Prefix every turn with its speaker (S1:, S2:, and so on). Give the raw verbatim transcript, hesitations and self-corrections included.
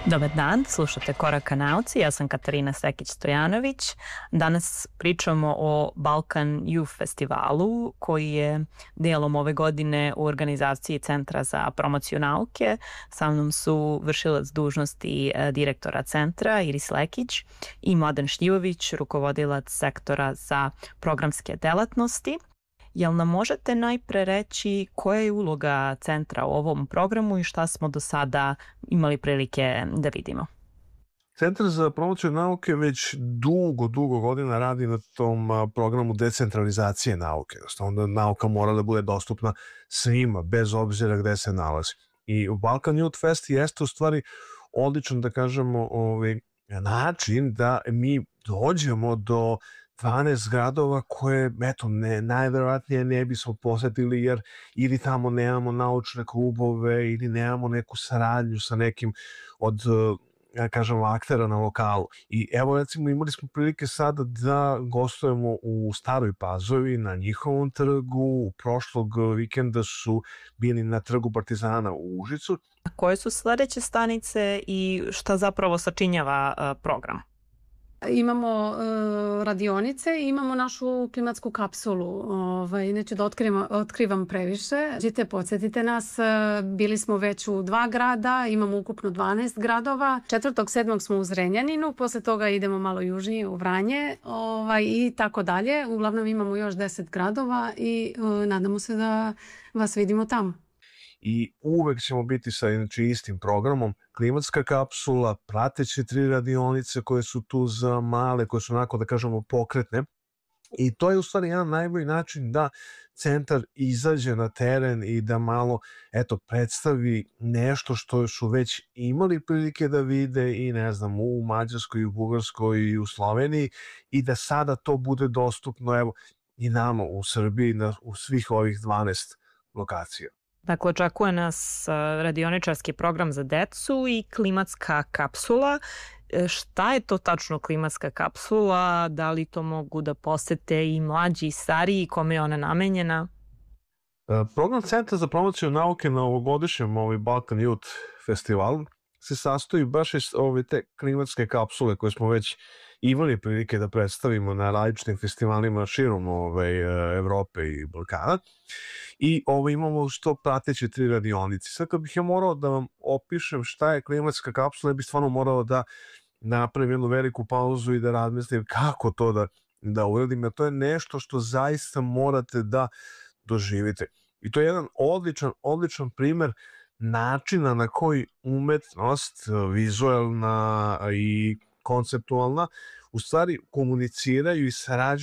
S1: Dobar dan, slušate Korak ka nauci, ja sam Katarina Sekić-Stojanović. Danas pričamo o Balkan Youth festivalu koji je delom ove godine u organizaciji Centra za promociju nauke. Sa mnom su vršilac dužnosti direktora centra Iris Lekić i Mladen Šljivović, rukovodilac sektora za programske delatnosti. Jel nam možete najpre reći koja je uloga centra u ovom programu i šta smo do sada imali prilike da vidimo?
S2: Centar za promociju nauke već dugo, dugo godina radi na tom programu decentralizacije nauke. Onda nauka mora da bude dostupna svima, bez obzira gde se nalazi. I u Balkan Youth Fest jeste u stvari odličan, da kažemo, ovaj, način da mi dođemo do dvanaest gradova koje, eto, ne, najverovatnije ne bismo posetili jer ili tamo nemamo naučne klubove ili nemamo neku saradnju sa nekim od, ja kažem, aktera na lokalu. I evo, recimo, imali smo prilike sada da gostujemo u Staroj Pazovi na njihovom trgu. Prošlog vikenda su bili na trgu Partizana u Užicu.
S1: A koje su sledeće stanice i šta zapravo sačinjava uh, program?
S3: Imamo uh, radionice i imamo našu klimatsku kapsulu. Ovaj, neću da otkrivam, otkrivam previše. Žite, podsjetite nas, bili smo već u dva grada, imamo ukupno dvanaest gradova. četvrtog sedmog smo u Zrenjaninu, posle toga idemo malo južnije u Vranje ovaj, i tako dalje. Uglavnom imamo još deset gradova i uh, nadamo se da vas vidimo tamo.
S2: I uvek ćemo biti sa inače istim programom, klimatska kapsula, prateće tri radionice koje su tu za male, koje su onako, da kažemo, pokretne. I to je u stvari jedan najbolji način da centar izađe na teren i da malo, eto, predstavi nešto što su već imali prilike da vide i, ne znam, u Mađarskoj, u Bugarskoj i u Sloveniji i da sada to bude dostupno, evo, i nama u Srbiji na, u svih ovih dvanaest lokacija.
S1: Dakle, očekuje nas radioničarski program za decu i klimatska kapsula. Šta je to tačno klimatska kapsula? Da li to mogu da posete i mlađi i stariji? Kome je ona namenjena?
S2: Program Centra za promociju nauke na ovogodišnjem ovaj Balkan Youth festivalu se sastoji baš iz ove te klimatske kapsule koje smo već imali prilike da predstavimo na različitim festivalima širom ove, Evrope i Balkana. I ovo imamo što prateće tri radionice. Sad kad bih ja morao da vam opišem šta je klimatska kapsula, ja bih stvarno morao da napravim jednu veliku pauzu i da razmislim kako to da, da uradim, jer to je nešto što zaista morate da doživite. I to je jedan odličan, odličan primer načina na koji umetnost, vizualna i konceptualna, u stvari komuniciraju i sarađuju